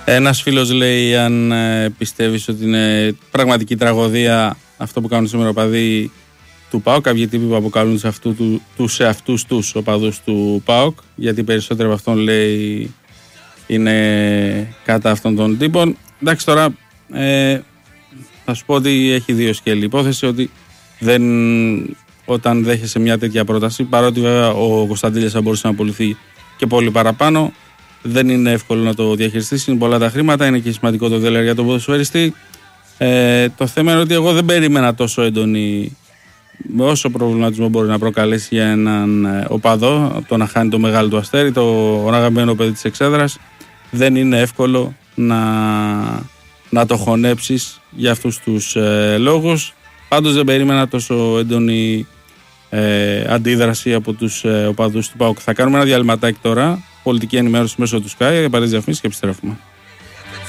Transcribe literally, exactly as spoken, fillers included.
Ένας φίλος λέει αν ε, πιστεύεις ότι είναι πραγματική τραγωδία αυτό που κάνουν σήμερα οπαδοί του ΠΑΟΚ, κάποιοι τύποι που αποκαλούν σε αυτού, του, τους σε αυτούς τους οπαδούς του ΠΑΟΚ, γιατί περισσότεροι από αυτόν λέει είναι κατά αυτών των τύπων. Εντάξει, τώρα ε, θα σου πω ότι έχει δύο σκέλη υπόθεση, ότι δεν, όταν δέχεσαι μια τέτοια πρόταση, παρότι βέβαια ο Κωνσταντέλιας θα μπορούσε να απολυθεί και πολύ παραπάνω, δεν είναι εύκολο να το διαχειριστείς, είναι πολλά τα χρήματα, είναι και σημαντικό το δέλεαρ για τον ποδοσφαιριστή. Ε, το θέμα είναι ότι εγώ δεν περίμενα τόσο έντονη, με όσο προβληματισμό μπορεί να προκαλέσει για έναν οπαδό, το να χάνει το μεγάλο του αστέρι, το αγαπημένο παιδί της εξέδρας. Δεν είναι εύκολο να, να το χωνέψεις για αυτούς τους ε, λόγους. Πάντως δεν περίμενα τόσο έντονη ε, αντίδραση από τους ε, οπαδούς του ΠΑΟΚ. Θα κάνουμε ένα διαλυματάκι τώρα, πολιτική ενημέρωση μέσω του Sky, για παρές διαφημίσεις και επιστρέφουμε.